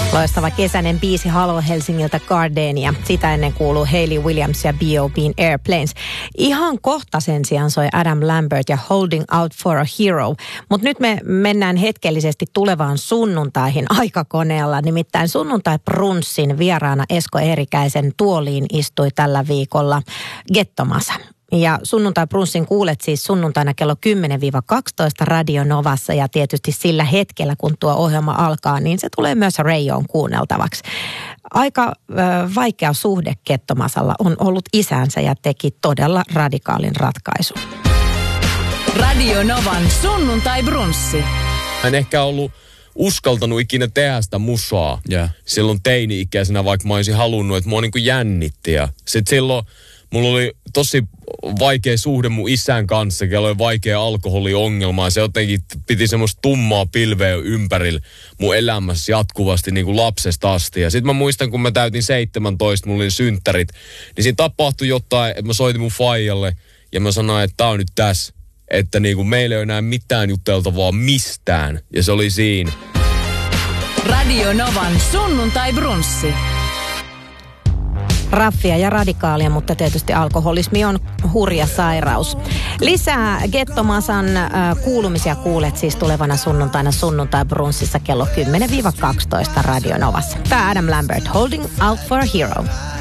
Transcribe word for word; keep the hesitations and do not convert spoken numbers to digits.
Loistava kesäinen biisi Halo Helsingiltä Gardenia. Sitä ennen kuuluu Hayley Williams ja B O B:n Airplanes. Ihan kohta sen sijaan soi Adam Lambert ja Holding Out for a Hero. Mutta nyt me mennään hetkellisesti tulevaan sunnuntaihin aikakoneella. Nimittäin sunnuntai brunssin vieraana Esko Eerikäisen tuoliin istui tällä viikolla Gettomasa. Ja sunnuntai brunssin kuulet siis sunnuntaina kello kymmenen kaksitoista Radio Novassa ja tietysti sillä hetkellä, kun tuo ohjelma alkaa, niin se tulee myös Rayoon kuunneltavaksi. Aika ö, vaikea suhde Gettomasalla on ollut isänsä ja teki todella radikaalin ratkaisun. Radio Novan sunnuntai brunssi. En ehkä ollut uskaltanut ikinä tehdä sitä musaa yeah. silloin teini-ikäisenä, vaikka mä olisin halunnut, että mua niin kuin jännitti. Ja sitten silloin mulla oli tosi vaikea suhde mun isän kanssa, kello oli vaikea alkoholiongelma ja se jotenkin piti semmoista tummaa pilveä ympärillä mun elämässä jatkuvasti niin kuin lapsesta asti. Ja sit mä muistan, kun mä täytin seitsemäntoista, mulla oli synttärit, niin siinä tapahtui jotain, että mä soitin mun faijalle ja mä sanoin, että tää on nyt tässä, että niin kuin meillä ei ole enää mitään jutteltavaa mistään. Ja se oli siinä. Radio Novan sunnuntai brunssi. Raffia ja radikaalia, mutta tietysti alkoholismi on hurja sairaus. Lisää Gettomasan äh, kuulumisia kuulet siis tulevana sunnuntaina sunnuntai brunssissa kello kymmenen kaksitoista Radio Novassa. Tämä Adam Lambert, Holding Out for a Hero.